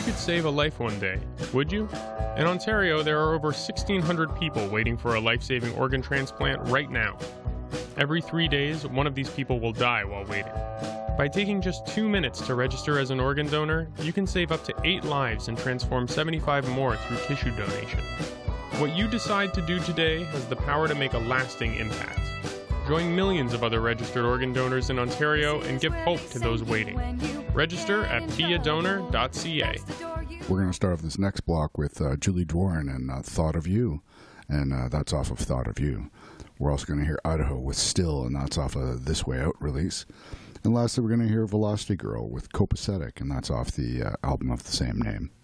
you could save a life one day, would you? In Ontario, there are over 1,600 people waiting for a life-saving organ transplant right now. Every 3 days, one of these people will die while waiting. By taking just 2 minutes to register as an organ donor, you can save up to 8 lives and transform 75 more through tissue donation. What you decide to do today has the power to make a lasting impact. Join millions of other registered organ donors in Ontario and give hope to those waiting. Register at beadonor.ca. We're going to start off this next block with Julie Dworin and Thought of You, and that's off of Thought of You. We're also going to hear Idaho with Still, and that's off of This Way Out release. And lastly, we're going to hear Velocity Girl with Copacetic, and that's off the album of the same name.